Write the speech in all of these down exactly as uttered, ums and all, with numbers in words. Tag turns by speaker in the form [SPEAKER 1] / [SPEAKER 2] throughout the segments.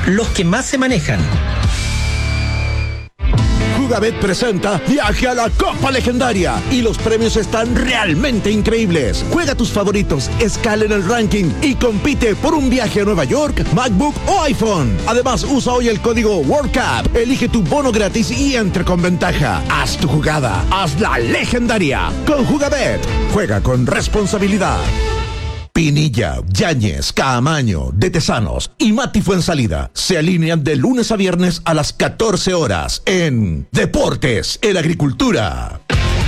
[SPEAKER 1] los que más se manejan.
[SPEAKER 2] Jugabet presenta Viaje a la Copa Legendaria y los premios están realmente increíbles. Juega tus favoritos, escala en el ranking y compite por un viaje a Nueva York, MacBook o iPhone. Además, usa hoy el código World Cup, elige tu bono gratis y entre con ventaja. Haz tu jugada, hazla legendaria. Con Jugabet, juega con responsabilidad. Pinilla, Yáñez, Caamaño, De Tesanos y Mati Fuensalida se alinean de lunes a viernes a las catorce horas en Deportes en Agricultura.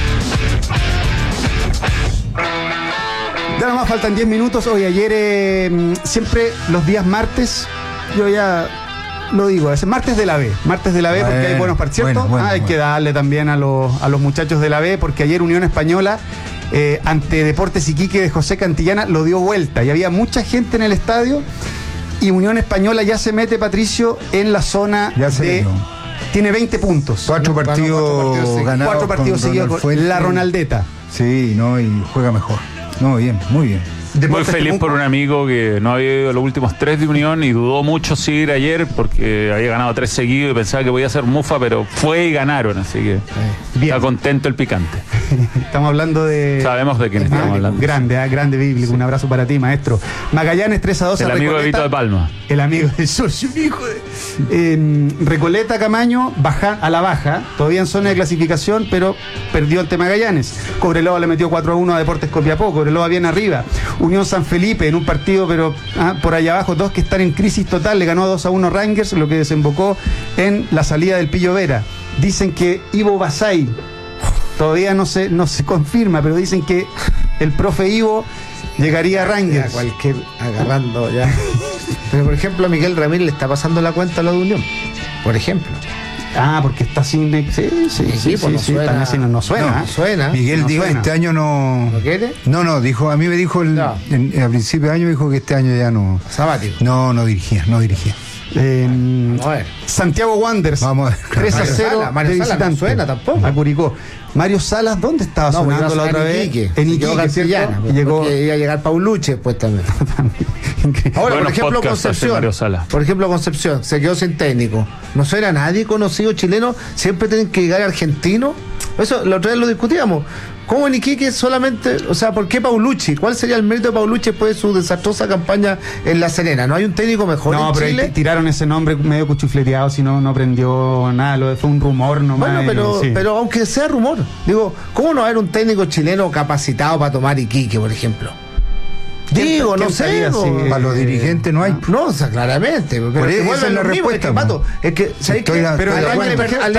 [SPEAKER 3] Ya nomás faltan diez minutos. Hoy, ayer, eh, siempre los días martes, yo ya lo digo, es martes de la B, martes de la B, bueno, porque hay buenos partidos, ¿cierto? Bueno, bueno, ah, hay bueno. que darle también a los, a los muchachos de la B, porque ayer Unión Española Eh, ante Deportes Iquique de José Cantillana lo dio vuelta y había mucha gente en el estadio y Unión Española ya se mete, Patricio, en la zona
[SPEAKER 4] ya se
[SPEAKER 3] de...
[SPEAKER 4] Metió.
[SPEAKER 3] Tiene veinte puntos.
[SPEAKER 4] Cuatro partidos, cuatro partidos ganados.
[SPEAKER 3] Cuatro partidos seguidos con Fuente. La Ronaldeta.
[SPEAKER 4] Sí, no, y juega mejor. No, bien, muy bien.
[SPEAKER 5] Muy feliz por un amigo que no había ido a los últimos tres de Unión y dudó mucho si ir ayer porque había ganado tres seguidos y pensaba que podía ser mufa, pero fue y ganaron, así que bien. Está contento el picante.
[SPEAKER 3] Estamos hablando de...
[SPEAKER 5] Sabemos de quién estamos
[SPEAKER 3] ah,
[SPEAKER 5] hablando.
[SPEAKER 3] Grande, ah, grande bíblico. Sí. Un abrazo para ti, maestro. Magallanes tres a dos.
[SPEAKER 5] El amigo de Vito de Palma.
[SPEAKER 3] El amigo de socio, hijo de... Eh, Recoleta, Camaño, baja, a la baja, todavía en zona de clasificación, pero perdió ante Magallanes. Cobreloa le metió cuatro a uno a Deportes Copiapó. Cobreloa bien arriba. Unión San Felipe en un partido, pero ah, por allá abajo, dos que están en crisis total, le ganó dos a uno Rangers, lo que desembocó en la salida del Pillo Vera. Dicen que Ivo Basay, todavía no se, no se confirma, pero dicen que el profe Ivo llegaría a Rangers.
[SPEAKER 6] Ya, cualquier agarrando ya. Pero por ejemplo a Miguel Ramírez le está pasando la cuenta a la de Unión, por ejemplo.
[SPEAKER 3] Ah, porque está sin... Sí, sí, sí, sí, sí,
[SPEAKER 6] no
[SPEAKER 3] sí,
[SPEAKER 6] suena,
[SPEAKER 3] sí, no, no suena.
[SPEAKER 6] No, suena.
[SPEAKER 4] Miguel
[SPEAKER 3] no
[SPEAKER 4] dijo
[SPEAKER 3] suena.
[SPEAKER 4] Este año no...
[SPEAKER 6] ¿No quiere?
[SPEAKER 4] No, no, dijo, a mí me dijo el,
[SPEAKER 6] no.
[SPEAKER 4] en, a principio de año dijo que este año ya no...
[SPEAKER 6] Sabático.
[SPEAKER 4] No, no dirigía, no dirigía.
[SPEAKER 3] Eh,
[SPEAKER 6] a ver.
[SPEAKER 3] Santiago Wanderers
[SPEAKER 4] Vamos a ver.
[SPEAKER 3] tres a cero
[SPEAKER 6] Sala, Mario
[SPEAKER 3] de
[SPEAKER 6] Sala
[SPEAKER 3] visitante.
[SPEAKER 6] No suena tampoco.
[SPEAKER 3] A Curicó. Mario Salas, ¿dónde estaba
[SPEAKER 6] No,
[SPEAKER 3] sonando la otra vez?
[SPEAKER 6] Iquique.
[SPEAKER 3] En Iquique, ¿cierto? Y llegó...
[SPEAKER 6] iba a llegar Pauluche después también. Ahora,
[SPEAKER 5] Buenos
[SPEAKER 6] por ejemplo, Concepción. Por ejemplo, Concepción se quedó sin técnico. No suena nadie conocido chileno. Siempre tienen que llegar argentinos. Eso la otra vez lo discutíamos. ¿Cómo en Iquique solamente, o sea, por qué Paulucci? ¿Cuál sería el mérito de Paulucci después de su desastrosa campaña en La Serena? ¿No hay un técnico mejor
[SPEAKER 3] no,
[SPEAKER 6] en
[SPEAKER 3] pero
[SPEAKER 6] Chile?
[SPEAKER 3] Ahí tiraron ese nombre medio cuchufleteado, si no, no aprendió nada, lo, fue un rumor nomás.
[SPEAKER 6] Bueno, pero, sí. pero aunque sea rumor, digo, ¿cómo no haber un técnico chileno capacitado para tomar Iquique, por ejemplo? Digo, no sé. No,
[SPEAKER 4] si, para los dirigentes no hay.
[SPEAKER 6] No, o sea, claramente. Pero
[SPEAKER 4] es esa es la respuesta.
[SPEAKER 6] Es que, Pato, es que, ¿sabes qué? Pero a Lema le,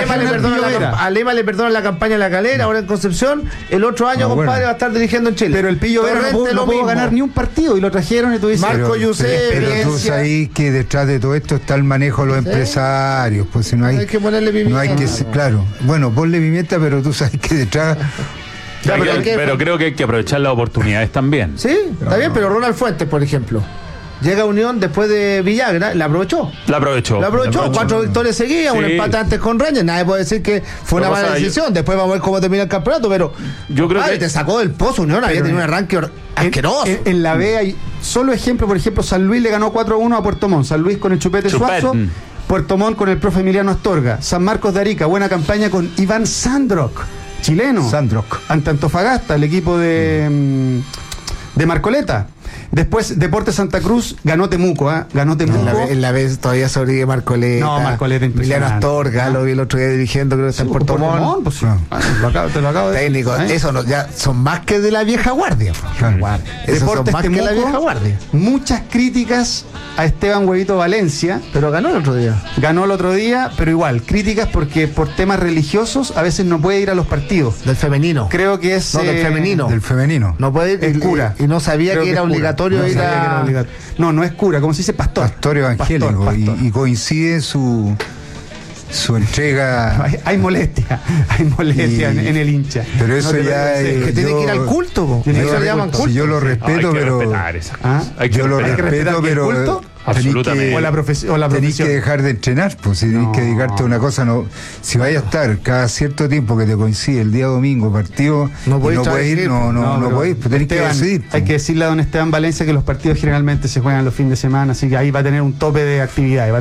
[SPEAKER 6] le perdonan la campaña en La Calera, ahora en Concepción. El otro año, no, compadre, bueno. va a estar dirigiendo en Chile.
[SPEAKER 3] Pero el Pillo Vera no pudo, no pudo ganar ni un partido y lo trajeron y tú dices.
[SPEAKER 6] Marco Yusef.
[SPEAKER 4] Pero, pero tú sabes que detrás de todo esto está el manejo de los ¿sí? empresarios. Pues si no hay.
[SPEAKER 6] Hay que ponerle pimienta.
[SPEAKER 4] No hay que, claro. Bueno, ponle pimienta, pero tú sabes que detrás.
[SPEAKER 5] Ya, pero, que, pero creo que hay que aprovechar las oportunidades también.
[SPEAKER 6] Sí, está no, bien, pero Ronald Fuentes, por ejemplo, llega a Unión después de Villagra, la aprovechó.
[SPEAKER 5] La aprovechó.
[SPEAKER 6] La aprovechó, la aprovechó. Cuatro victorias seguidas, sí. un empate antes con Rangers. Nadie puede decir que fue pero una mala decisión. Yo, después vamos a ver cómo termina el campeonato, pero
[SPEAKER 5] yo creo
[SPEAKER 6] ay,
[SPEAKER 5] que
[SPEAKER 6] te sacó del pozo Unión, había tenido un arranque asqueroso.
[SPEAKER 3] En, en, en la B hay solo ejemplo, por ejemplo, San Luis le ganó cuatro a uno a Puerto Montt. San Luis con el Chupete
[SPEAKER 5] Chupet.
[SPEAKER 3] Suazo. Mm. Puerto Montt con el profe Emiliano Astorga. San Marcos de Arica, buena campaña con Iván Sandrock. Chileno,
[SPEAKER 4] Sandrock.
[SPEAKER 3] Ante Antofagasta, el equipo de, de Marcoleta. Después, Deportes Santa Cruz ganó Temuco, ¿eh? Ganó Temuco.
[SPEAKER 6] En la, vez, en la vez todavía sobrevive Marcoleta.
[SPEAKER 3] No, Marcoleta
[SPEAKER 6] Emiliano Astorga, lo vi el otro día dirigiendo, creo que está en Puerto Montt.
[SPEAKER 3] Pues, no. ah, te, lo acabo, te lo acabo de
[SPEAKER 6] Técnico, ¿eh? Eso no, ya son más que de la vieja guardia.
[SPEAKER 3] Claro. Deportes
[SPEAKER 6] más
[SPEAKER 3] Temuco,
[SPEAKER 6] que la vieja guardia.
[SPEAKER 3] Muchas críticas a Esteban Huevito Valencia.
[SPEAKER 6] Pero ganó el otro día.
[SPEAKER 3] Ganó el otro día, pero igual, críticas porque por temas religiosos a veces no puede ir a los partidos.
[SPEAKER 6] Del femenino.
[SPEAKER 3] Creo que es...
[SPEAKER 6] No, del femenino.
[SPEAKER 4] Del femenino.
[SPEAKER 6] No puede ir.
[SPEAKER 3] El cura.
[SPEAKER 6] Y no sabía que, que era obligatorio
[SPEAKER 3] no
[SPEAKER 6] ir a...
[SPEAKER 3] No, no es cura, como se dice pastor.
[SPEAKER 4] Pastor evangélico. Pastor, pastor. Y, y coincide su su entrega.
[SPEAKER 3] Hay, hay molestia, hay molestia y, en, en el hincha.
[SPEAKER 4] Pero eso no
[SPEAKER 6] es
[SPEAKER 4] ya es,
[SPEAKER 6] que tiene que ir al culto.
[SPEAKER 4] Yo,
[SPEAKER 6] eso le llaman culto.
[SPEAKER 4] Si yo lo respeto,
[SPEAKER 5] no,
[SPEAKER 4] pero
[SPEAKER 5] ¿Ah? hay que
[SPEAKER 4] yo lo respeto, pero
[SPEAKER 3] culto?
[SPEAKER 5] Absolutamente.
[SPEAKER 4] Que,
[SPEAKER 3] o la profesión, o la
[SPEAKER 4] tenés que dejar de entrenar, pues si tenés no. que dedicarte a una cosa, no. Si vayas a estar cada cierto tiempo que te coincide el día domingo partido,
[SPEAKER 6] no puedes
[SPEAKER 4] no puedes ir, no, no, no, no podés, pues tenés Esteban, que decidir.
[SPEAKER 3] Hay que decirle a don Esteban Valencia que los partidos generalmente se juegan los fines de semana, así que ahí va a tener un tope de actividades.